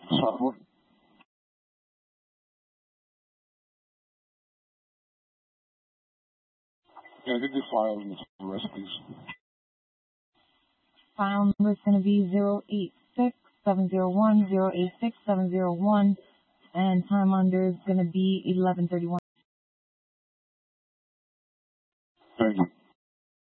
Sorry. Yeah, get your files and the recipes. File number is going to be 086-701-086-701, and time under is going to be 11:31.